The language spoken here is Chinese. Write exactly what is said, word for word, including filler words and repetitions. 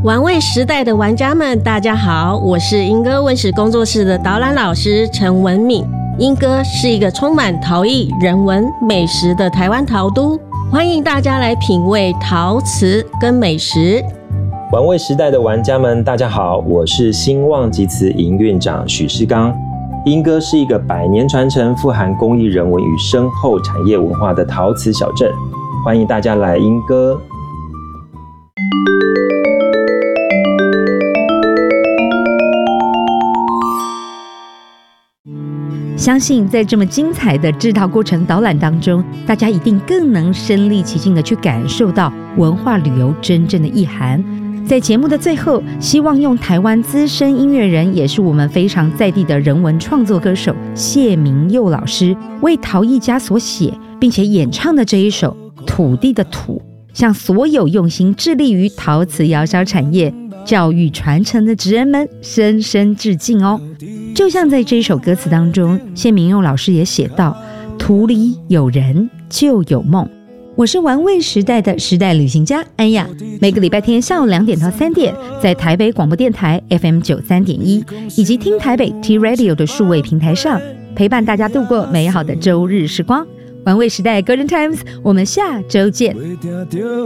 玩味时代的玩家们，大家好，我是英歌文史工作室的导览老师陈文敏。英歌是一个充满陶艺、人文、美食的台湾陶都，欢迎大家来品味陶瓷跟美食。 玩味时代的玩家们，大家好，我是兴旺集瓷营运长许世刚。英歌是一个百年传承、富含工艺人文与深厚产业文化的陶瓷小镇，欢迎大家来英歌。 相信在这么精彩的制陶过程导览当中，大家一定更能身临其境的去感受到文化旅游真正的意涵。在节目的最后，希望用台湾资深音乐人，也是我们非常在地的人文创作歌手谢明佑老师，为陶艺家所写并且演唱的这一首《土地的土》，向所有用心致力于陶瓷窑烧产业教育传承的职人们深深致敬哦。就像在这首歌词当中，谢明佑老师也写到：土里有人就有梦。我是玩味时代的时代旅行家安雅，每个礼拜天下午两点到三点，在台北广播电台 F M 九三点一 以及听台北 T Radio 的数位平台上，陪伴大家度过美好的周日时光。玩味时代 Golden Times， 我们下周见。